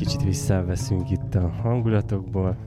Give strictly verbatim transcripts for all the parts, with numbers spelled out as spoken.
kicsit visszaveszünk itt a hangulatokból,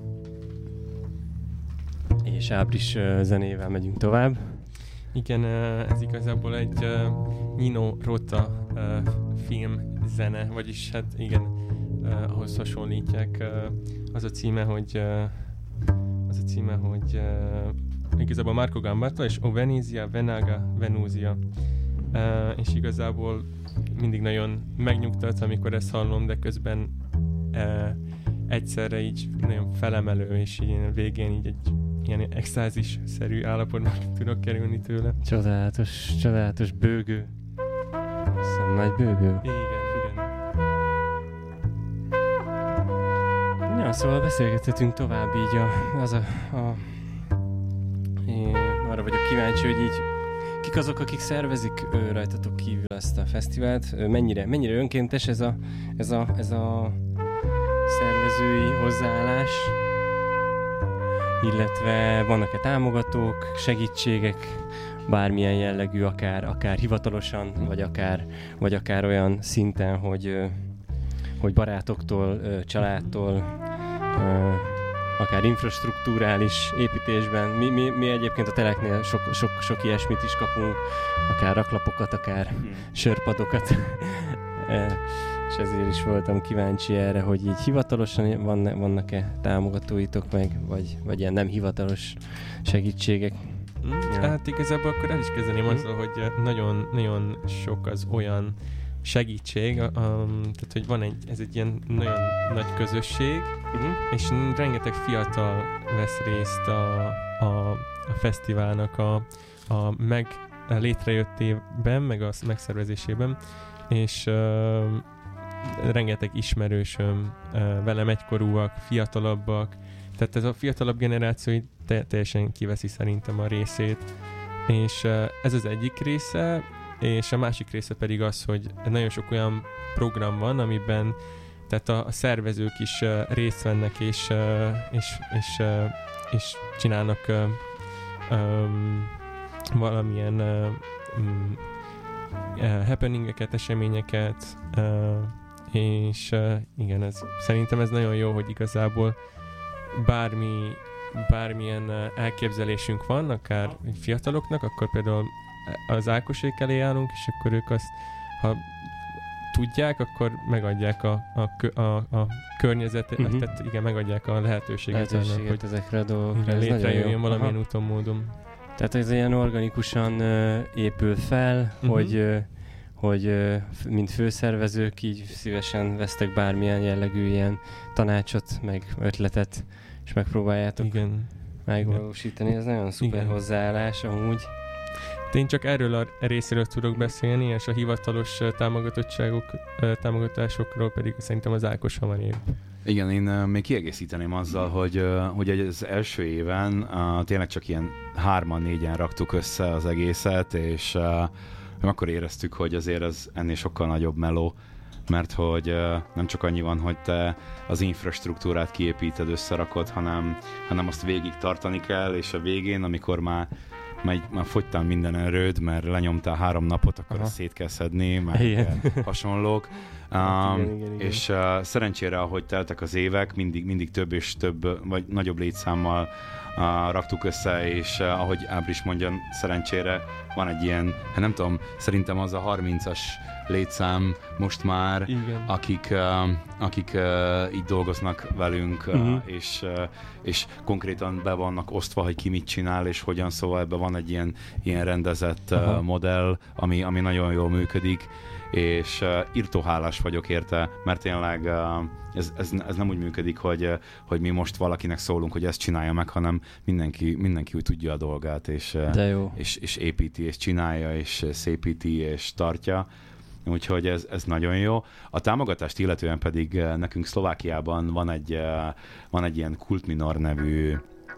és április zenével megyünk tovább. Igen, ez igazából egy uh, Nino Rota uh, film zene, vagyis hát igen, uh, ahhoz hasonlítják. Uh, az a címe, hogy uh, az a címe, hogy uh, igazából Marco Gambetta és O Venezia, Venaga, Venuzia. Uh, és igazából mindig nagyon megnyugtat, amikor ezt hallom, de közben uh, egyszerre így nagyon felemelő, és így végén így egy ilyen extázis-szerű állapotban tudok kerülni tőle. Csodálatos, csodálatos bőgő. Szóval nagy bőgő. Igen, igen. Ja, szóval beszélgethetünk tovább így a, az a, a én arra vagyok kíváncsi, hogy így kik azok, akik szervezik ő, rajtatok kívül ezt a fesztivált, mennyire, mennyire önkéntes ez a, ez a, ez a szervezői hozzáállás, illetve vannak-e támogatók, segítségek, bármilyen jellegű, akár, akár hivatalosan, vagy akár, vagy akár olyan szinten, hogy, hogy barátoktól, családtól, akár infrastruktúrális építésben. Mi, mi, mi egyébként a teleknél sok, sok, sok ilyesmit is kapunk, akár raklapokat, akár hmm. sörpadokat. És ezért is voltam kíváncsi erre, hogy így hivatalosan van, vannak-e támogatóitok meg, vagy, vagy ilyen nem hivatalos segítségek. Mm, ja. Hát igazából akkor el is kezdeném mm. azzal, hogy nagyon, nagyon sok az olyan segítség, um, tehát hogy van egy, ez egy ilyen nagyon nagy közösség, uh-huh. és rengeteg fiatal vesz részt a, a, a fesztiválnak a, a meg a létrejöttében, meg a megszervezésében, és uh, rengeteg ismerősöm, uh, velem egykorúak, fiatalabbak, tehát ez a fiatalabb generáció te- teljesen kiveszi szerintem a részét, és uh, ez az egyik része, és a másik része pedig az, hogy nagyon sok olyan program van, amiben tehát a, a szervezők is uh, részt vennek, és, uh, és, és, uh, és csinálnak uh, um, valamilyen uh, um, uh, happeningeket, eseményeket, uh, és uh, igen, ez, szerintem ez nagyon jó, hogy igazából bármi, bármilyen uh, elképzelésünk van, akár fiataloknak, akkor például az Ákosék elé állunk, és akkor ők azt, ha tudják, akkor megadják a, a, a, a környezetet, uh-huh. tehát igen, megadják a lehetőséget, lehetőséget annak, hogy ezekre a dolgokra. létrejöjjön valamilyen Aha. úton, módon. Tehát ez ilyen organikusan uh, épül fel, uh-huh. hogy, uh, hogy uh, mint főszervezők így szívesen vesztek bármilyen jellegű ilyen tanácsot, meg ötletet, és megpróbáljátok igen. megvalósítani. Ez nagyon szuper igen. hozzáállás amúgy. Én csak erről a részéről tudok beszélni, és a hivatalos támogatottságok, támogatásokról pedig szerintem az Ákos hamarabb. Igen, én uh, még kiegészíteném azzal, hogy, uh, hogy az első éven uh, tényleg csak ilyen hárman, négyen raktuk össze az egészet, és uh, akkor éreztük, hogy azért ez ennél sokkal nagyobb meló, mert hogy uh, nem csak annyi van, hogy te az infrastruktúrát kiépíted, összerakod, hanem, hanem azt végig tartani kell, és a végén, amikor már Már, már fogytál minden erőd, mert lenyomtál három napot, akkor azt szét kell szedni, meg igen. hasonlók. Um, igen, igen, igen. És uh, szerencsére, ahogy teltek az évek, mindig, mindig több és több, vagy nagyobb létszámmal uh, raktuk össze, és uh, ahogy Ábris mondja, szerencsére van egy ilyen, hát nem tudom, szerintem az a harmincas létszám most már, igen. akik, uh, akik uh, így dolgoznak velünk, uh, uh-huh. és, uh, és konkrétan be vannak osztva, hogy ki mit csinál, és hogyan, szóval ebben van egy ilyen, ilyen rendezett uh, modell, ami, ami nagyon jól működik, és uh, írtó hálás vagyok érte, mert tényleg uh, ez, ez, ez nem úgy működik, hogy, uh, hogy mi most valakinek szólunk, hogy ezt csinálja meg, hanem mindenki, mindenki úgy tudja a dolgát, és, uh, és, és építi, és csinálja, és szépíti, és tartja. Úgyhogy ez, ez nagyon jó. A támogatást illetően pedig uh, nekünk Szlovákiában van egy, uh, van egy ilyen Kultminor nevű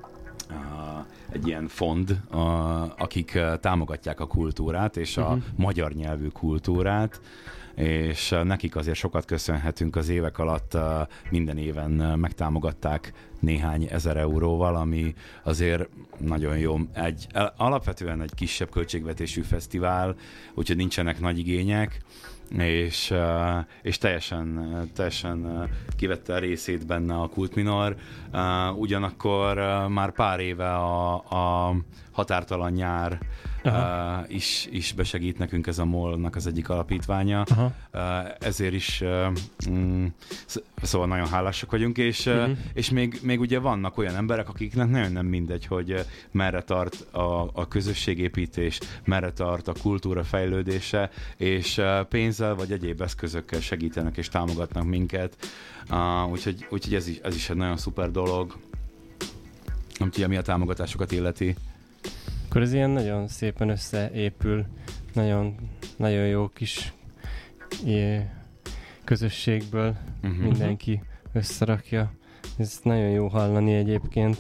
Uh, egy ilyen fond, uh, akik uh, támogatják a kultúrát és a uh-huh. magyar nyelvű kultúrát, és uh, nekik azért sokat köszönhetünk az évek alatt, uh, minden éven uh, megtámogatták néhány ezer euróval, ami azért nagyon jó. Egy, alapvetően egy kisebb költségvetésű fesztivál, úgyhogy nincsenek nagy igények, és, és teljesen, teljesen kivette a részét benne a Kult Minor. Ugyanakkor már pár éve a, a Határtalan Nyár uh, is, is besegít nekünk, ez a MOL-nak az egyik alapítványa. Uh, ezért is uh, mm, szóval nagyon hálásak vagyunk, és, uh-huh. és még, még ugye vannak olyan emberek, akiknek nagyon nem mindegy, hogy merre tart a, a közösségépítés, merre tart a kultúra fejlődése, és pénzzel vagy egyéb eszközökkel segítenek és támogatnak minket. Uh, úgyhogy úgyhogy ez, is, ez is egy nagyon szuper dolog, úgyhogy ami a támogatásokat illeti. Akkor ez ilyen nagyon szépen összeépül, nagyon, nagyon jó kis ilyen közösségből uh-huh. mindenki összerakja. Ez nagyon jó hallani egyébként.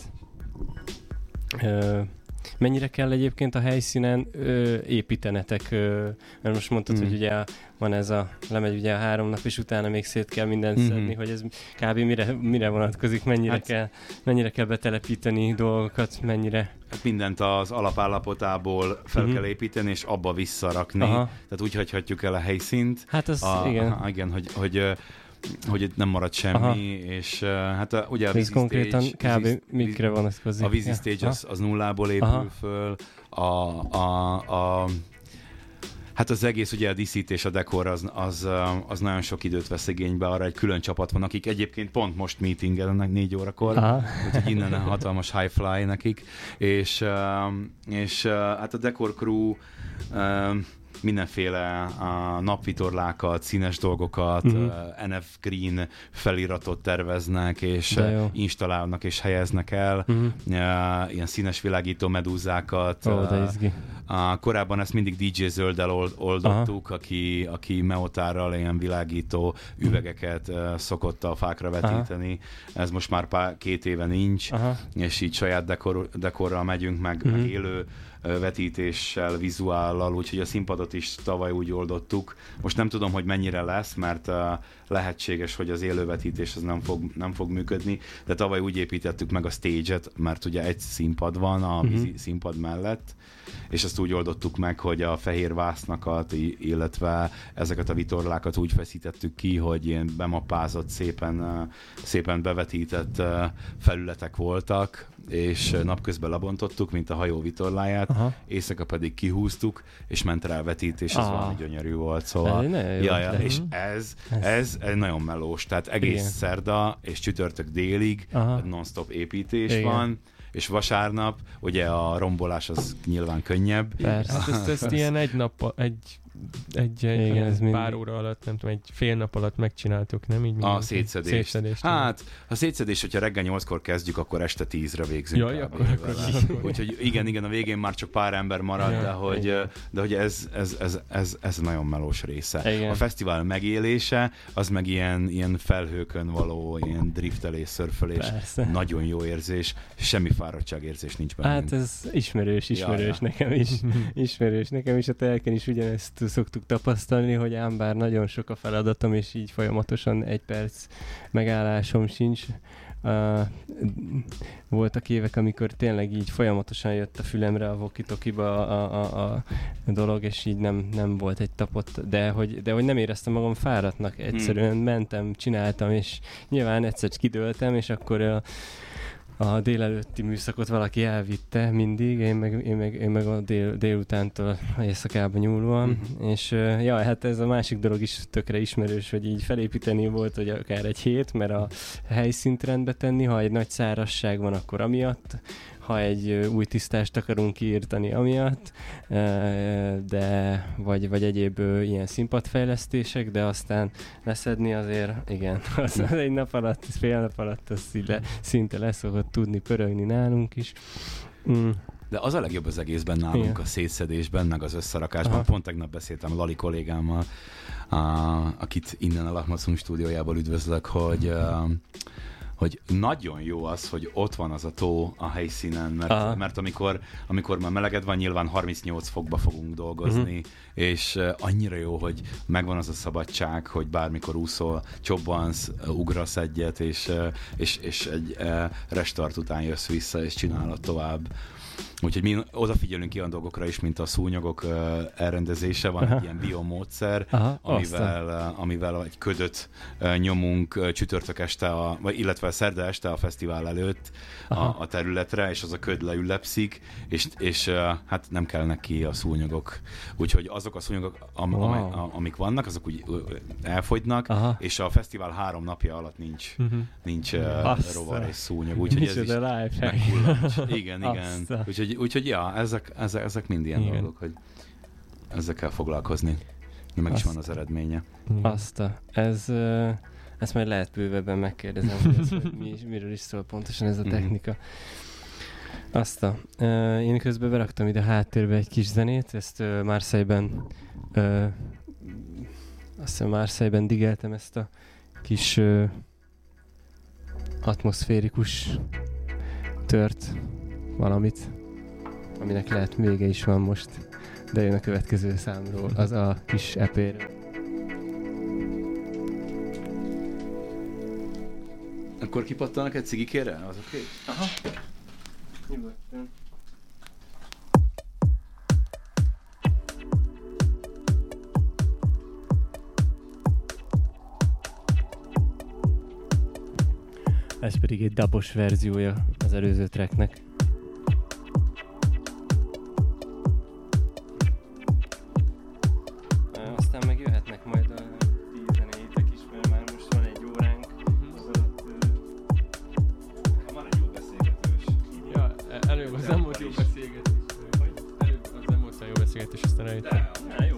Ö, mennyire kell egyébként a helyszínen ö, építenetek? Ö, mert most mondtad, uh-huh. hogy ugye van ez a, lemegy ugye a három nap, és utána még szét kell mindent uh-huh. szedni, hogy ez kb. mire, mire vonatkozik, mennyire, hát, kell, mennyire kell betelepíteni dolgokat, mennyire... Hát mindent az alapállapotából fel uh-huh. kell építeni, és abba visszarakni. Aha. Tehát úgy hagyhatjuk el a helyszínt. Hát az, a, igen. A, igen, hogy, hogy, hogy itt nem marad semmi, aha. és hát a, ugye a vízi konkrétan stage... kb. Vízi, mikre vonatkozik? A vízi stage az, az nullából épül aha. föl, a, a, a hát az egész, ugye a díszítés, a dekor az, az, az nagyon sok időt vesz igénybe, arra egy külön csapat van, akik egyébként pont most meetingelnek négy órakor, aha. úgyhogy innen a hatalmas high fly nekik, és, és hát a decor crew mindenféle a napvitorlákat, színes dolgokat, uh-huh. uh, en ef Green feliratot terveznek, és installálnak és helyeznek el, uh-huh. uh, ilyen színes világító medúzákat. Oh, de izgi. Uh, korábban ezt mindig dé dzsé Zölddel oldottuk, aki, aki meotárral ilyen világító üvegeket uh, szokott a fákra vetíteni. Aha. Ez most már pár, két éve nincs, aha. és így saját dekor, dekorral megyünk, meg, uh-huh. meg élő vetítéssel, vizuállal, úgyhogy a színpadot is tavaly úgy oldottuk. Most nem tudom, hogy mennyire lesz, mert uh, lehetséges, hogy az élővetítés az nem fog, nem fog működni, de tavaly úgy építettük meg a stage-et, mert ugye egy színpad van a vízi uh-huh. színpad mellett, és ezt úgy oldottuk meg, hogy a fehér vásznakat, illetve ezeket a vitorlákat úgy feszítettük ki, hogy ilyen bemappázott, szépen, szépen bevetített felületek voltak, és napközben lebontottuk, mint a hajó vitorláját, aha. éjszaka pedig kihúztuk, és ment rá a vetítés, ez ah. valami gyönyörű volt, szóval ja, ja, és ez, ez, ez nagyon melós, tehát egész igen. szerda és csütörtök délig non-stop építés igen. van, és vasárnap, ugye a rombolás az nyilván könnyebb. Persze. Hát ezt, ezt ilyen egy nap, egy, egy, egy igen, ez pár mindig. óra alatt, nem tudom, egy fél nap alatt megcsináltuk, nem? Így a szétszedést. szétszedést. Hát, a szétszedés, hogyha reggel nyolckor kezdjük, akkor este tízre végzünk. Jaj, akkor, akkor, akkor. Úgyhogy igen, igen, a végén már csak pár ember marad, ja, de hogy, de hogy ez, ez, ez, ez, ez nagyon melós része. Igen. A fesztivál megélése, az meg ilyen, ilyen felhőkön való, ilyen driftelés, szörfölés. Persze. Nagyon jó érzés, semmi fáradtságérzés nincs benne. Hát ez ismerős, ismerős ja, nekem is. Ismerős nekem is, a telken is ugyanezt szoktuk tapasztalni, hogy ám bár nagyon sok a feladatom, és így folyamatosan egy perc megállásom sincs. Uh, voltak évek, amikor tényleg így folyamatosan jött a fülemre a walkie-talkie-ba a, a, a, a dolog, és így nem, nem volt egy tapot, de hogy, de hogy nem éreztem magam fáradtnak, egyszerűen hmm. mentem, csináltam, és nyilván egyszer kidőltem, és akkor a A délelőtti műszakot valaki elvitte mindig, én meg, én meg, én meg a dél, délutántól éjszakába nyúlóan, mm-hmm. és uh, ja, hát ez a másik dolog is tökre ismerős, hogy így felépíteni volt, hogy akár egy hét, mert a helyszínt rendbe tenni, ha egy nagy szárazság van, akkor amiatt, ha egy uh, új tisztást akarunk kiírtani amiatt, uh, de vagy, vagy egyéb uh, ilyen színpadfejlesztések, de aztán leszedni azért, igen, az, az egy nap alatt, fél nap alatt az le, szinte leszokott tudni pörögni nálunk is. Mm. De az a legjobb az egészben nálunk, igen. a szétszedésben, meg az összerakásban. Aha. Pont tegnap beszéltem Lali kollégámmal, a, akit innen a Lakmacum stúdiójából üdvözlök, hogy uh, hogy nagyon jó az, hogy ott van az a tó a helyszínen, mert, mert amikor, amikor már meleged van, nyilván harmincnyolc fokba fogunk dolgozni, uh-huh. és uh, annyira jó, hogy megvan az a szabadság, hogy bármikor úszol, csobbansz, uh, ugrasz egyet, és, uh, és, és egy uh, restart után jössz vissza, és csinálod tovább. Úgyhogy mi odafigyelünk ilyen dolgokra is, mint a szúnyogok uh, elrendezése, van Aha. egy ilyen biomódszer, Aha, amivel, uh, amivel egy ködöt uh, nyomunk uh, csütörtök este, a, vagy, illetve szerda este a fesztivál előtt a, a területre, és az a köd leülepszik, és, és uh, hát nem kell neki a szúnyogok. Úgyhogy azok a szúnyogok, am, wow. am, am, amik vannak, azok úgy uh, elfogynak, Aha. és a fesztivál három napja alatt nincs, uh-huh. nincs uh, rovar és szúnyog. Úgyhogy ez is megkullancs. Igen, igen. Úgyhogy Úgyhogy ja, ezek, ezek, ezek mind ilyen Igen. dolgok, hogy ezekkel foglalkozni. De meg Azt. is van az eredménye. Azt a, ez, ezt majd lehet bővebben megkérdezem, hogy, ez, hogy mi, miről is szól pontosan ez a technika. Azt a, én közben beraktam ide a háttérbe egy kis zenét, ezt Marseille-ben azt hiszem Marseille-ben digeltem ezt a kis atmoszférikus tört valamit, aminek lehet vége is van most, de jön a következő számról, az a kis é péről. Akkor kipattanak egy cigikére? Az oké? Okay? Aha. Nyugodtan. Ez pedig egy dabos verziója az előző tracknek. Aztán meg jöhetnek majd a ti zenéitek is, mert már most van egy óránk. Az alatt... Van egy jó beszélgetős. Ja, előbb az nem volt jó beszélgetés. Előbb az nem volt jó beszélgetés, aztán eljöttem.